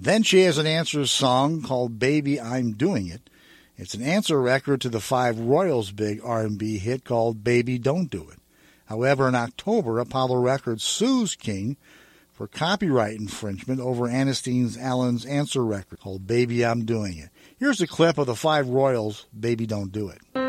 Then she has an answer song called Baby, I'm Doing It. It's an answer record to the Five Royals' big R&B hit called Baby, Don't Do It. However, in October, Apollo Records sues King for copyright infringement over Annisteen Allen's answer record called Baby, I'm Doing It. Here's a clip of the Five Royals' Baby, Don't Do It.